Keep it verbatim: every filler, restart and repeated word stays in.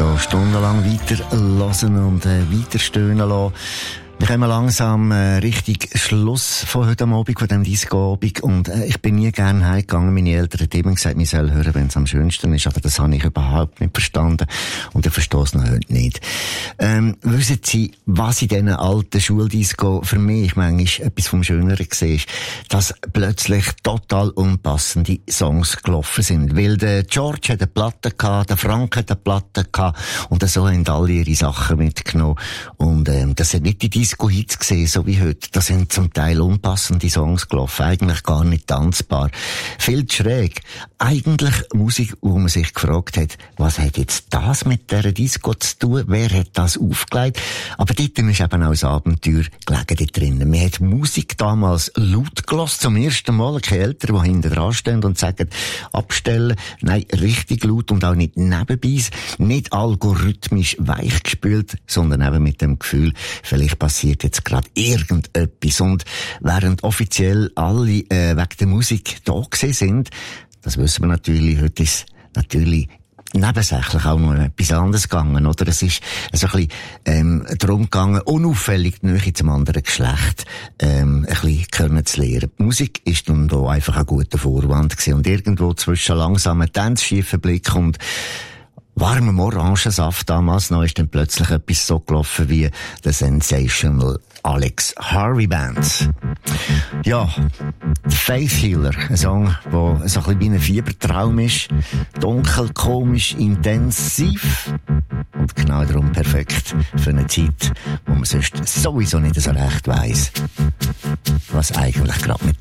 hier stundenlang weiter hören und äh, weiter stöhnen lassen. Wir kommen langsam äh, richtig Schluss von heute Abend, von diesem Disco-Abend. Und äh, ich bin nie gerne heimgegangen. Meine Eltern haben immer gesagt, man soll hören, wenn es am schönsten ist. Aber das habe ich überhaupt nicht verstanden. Und ich verstehe es noch heute nicht. Ähm, wissen Sie, was in diesen alten Schuldisco für mich manchmal etwas vom Schöneren war? Dass plötzlich total unpassende Songs gelaufen sind. Weil der George hat eine Platte gehabt, der Frank hat eine Platte gehabt. Und so haben alle ihre Sachen mitgenommen. Und ähm, das sind nicht die Disco-Hits gesehen, so wie heute. Da sind zum Teil unpassende Songs gelaufen, eigentlich gar nicht tanzbar. Viel zu schräg. Eigentlich Musik, wo man sich gefragt hat, was hat jetzt das mit dieser Disco zu tun? Wer hat das aufgelegt? Aber dort ist eben auch das Abenteuer gelegen dort drinnen. Man hat Musik damals laut gehört, zum ersten Mal. Keine Eltern, die hinten dran stehen und sagen, abstellen. Nein, richtig laut und auch nicht nebenbei. Nicht algorithmisch weichgespült, sondern eben mit dem Gefühl, vielleicht passiert jetzt gerade irgendetwas. Und während offiziell alle äh, wegen der Musik da gewesen sind, das wissen wir natürlich, heute ist natürlich nebensächlich auch noch etwas anderes gegangen, oder? Es ist so ein bisschen ähm, darum gegangen, unauffällig die Nähe zum anderen Geschlecht ähm, ein bisschen kennenzulernen. Die Musik ist nun da einfach ein guter Vorwand gewesen. Und irgendwo zwischen langsamen Tanzschiefen Blick und warmem Orangensaft damals noch ist dann plötzlich etwas so gelaufen wie The Sensational Alex Harvey Band. Ja, Faith Healer, ein Song, der so ein bisschen wie ein Fiebertraum ist. Dunkel, komisch, intensiv. Und genau darum perfekt für eine Zeit, wo man sonst sowieso nicht so recht weiss, was eigentlich gerade mit